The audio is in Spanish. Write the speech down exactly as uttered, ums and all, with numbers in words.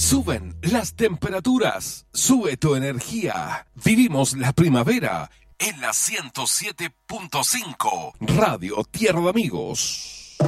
Suben las temperaturas, sube tu energía. Vivimos la primavera en la ciento siete punto cinco Radio Tierra de Amigos.